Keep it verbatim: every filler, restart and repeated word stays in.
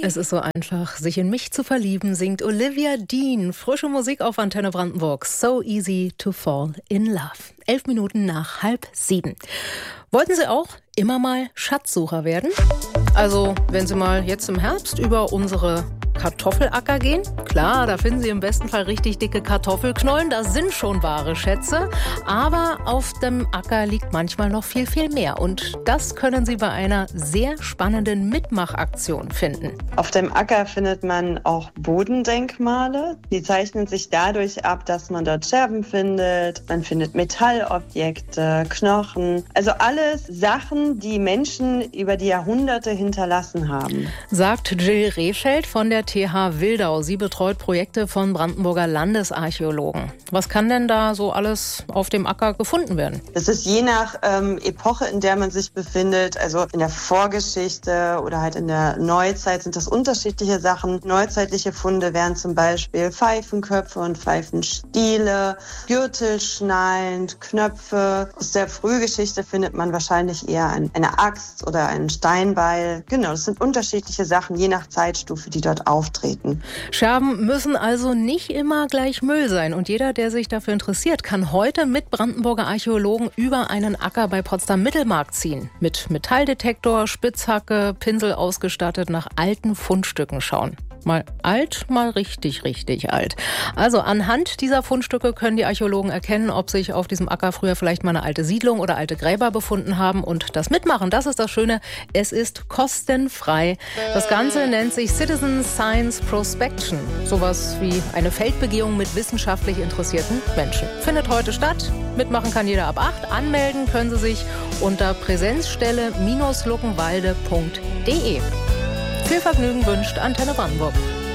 Es ist so einfach, sich in mich zu verlieben, singt Olivia Dean. Frische Musik auf Antenne Brandenburg. So easy to fall in love. Elf Minuten nach halb sieben. Wollten Sie auch immer mal Schatzsucher werden? Also, wenn Sie mal jetzt im Herbst über unsere Kartoffelacker gehen? Klar, da finden Sie im besten Fall richtig dicke Kartoffelknollen. Das sind schon wahre Schätze. Aber auf dem Acker liegt manchmal noch viel, viel mehr. Und das können Sie bei einer sehr spannenden Mitmachaktion finden. Auf dem Acker findet man auch Bodendenkmale. Die zeichnen sich dadurch ab, dass man dort Scherben findet. Man findet Metallobjekte, Knochen. Also alles Sachen, die Menschen über die Jahrhunderte hinterlassen haben. Sagt Jill Rehfeld von der T H Wildau. Sie betreut Projekte von Brandenburger Landesarchäologen. Was kann denn da so alles auf dem Acker gefunden werden? Es ist je nach ähm, Epoche, in der man sich befindet. Also in der Vorgeschichte oder halt in der Neuzeit sind das unterschiedliche Sachen. Neuzeitliche Funde wären zum Beispiel Pfeifenköpfe und Pfeifenstiele, Gürtelschnallen, Knöpfe. Aus der Frühgeschichte findet man wahrscheinlich eher ein, eine Axt oder einen Steinbeil. Genau, das sind unterschiedliche Sachen, je nach Zeitstufe, die dort auftreten. Scherben müssen also nicht immer gleich Müll sein. Und jeder, der sich dafür interessiert, kann heute mit Brandenburger Archäologen über einen Acker bei Potsdam-Mittelmarkt ziehen. Mit Metalldetektor, Spitzhacke, Pinsel ausgestattet nach alten Fundstücken schauen. Mal alt, mal richtig, richtig alt. Also anhand dieser Fundstücke können die Archäologen erkennen, ob sich auf diesem Acker früher vielleicht mal eine alte Siedlung oder alte Gräber befunden haben. Und das Mitmachen, das ist das Schöne, es ist kostenfrei. Das Ganze nennt sich Citizen Science Prospection. Sowas wie eine Feldbegehung mit wissenschaftlich interessierten Menschen. Findet heute statt. Mitmachen kann jeder ab acht. Anmelden können Sie sich unter präsenzstelle Luckenwalde punkt de. Viel Vergnügen wünscht Antenne Brandenburg.